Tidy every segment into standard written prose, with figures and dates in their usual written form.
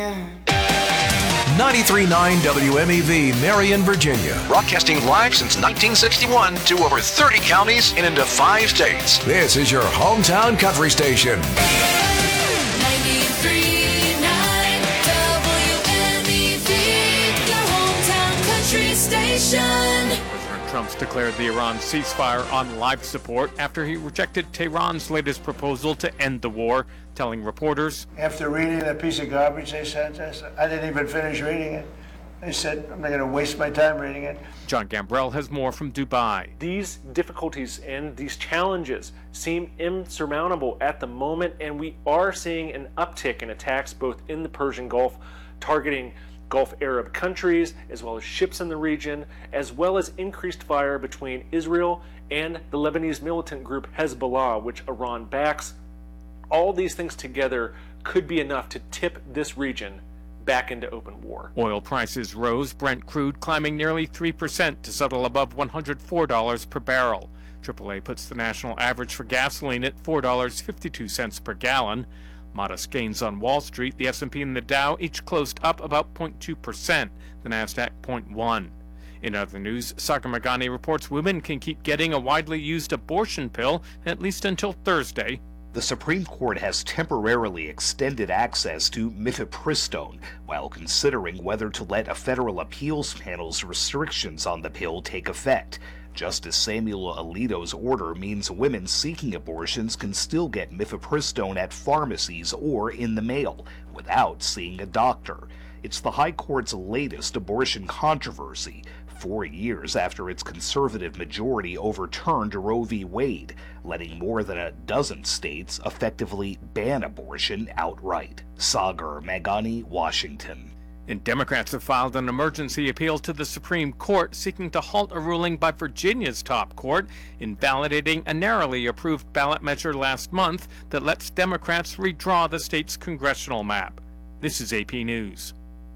93.9 WMEV, Marion, Virginia. Broadcasting live since 1961 to over 30 counties and into 5 states. This is your hometown country station. 93.9 WMEV, your hometown country station. President Trump's declared the Iran ceasefire on life support after he rejected Tehran's latest proposal to end the war, telling reporters, after reading that piece of garbage they sent us, I didn't even finish reading it. They said, I'm not going to waste my time reading it. John Gambrell has more from Dubai. These difficulties and these challenges seem insurmountable at the moment, and we are seeing an uptick in attacks both in the Persian Gulf, targeting Gulf Arab countries, as well as ships in the region, as well as increased fire between Israel and the Lebanese militant group Hezbollah, which Iran backs. All these things together could be enough to tip this region back into open war. Oil prices rose, Brent crude climbing nearly 3% to settle above $104 per barrel. AAA puts the national average for gasoline at $4.52 per gallon. Modest gains on Wall Street. The S&P and the Dow each closed up about 0.2%, the Nasdaq 0.1%. In other news, Sagar Meghani reports women can keep getting a widely used abortion pill at least until Thursday. The Supreme Court has temporarily extended access to mifepristone while considering whether to let a federal appeals panel's restrictions on the pill take effect. Justice Samuel Alito's order means women seeking abortions can still get mifepristone at pharmacies or in the mail without seeing a doctor. It's the High Court's latest abortion controversy, 4 years after its conservative majority overturned Roe v. Wade, letting more than a dozen states effectively ban abortion outright. Sagar Meghani, Washington. And Democrats have filed an emergency appeal to the Supreme Court seeking to halt a ruling by Virginia's top court invalidating a narrowly approved ballot measure last month that lets Democrats redraw the state's congressional map. This is AP News.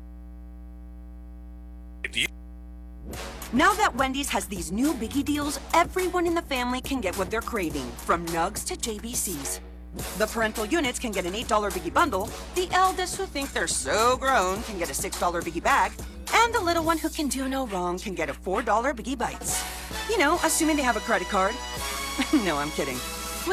Now that Wendy's has these new biggie deals, everyone in the family can get what they're craving, from nugs to JBCs. The parental units can get an $8 biggie bundle, the eldest who think they're so grown can get a $6 biggie bag, and the little one who can do no wrong can get a $4 biggie bites. You know, assuming they have a credit card. No, I'm kidding.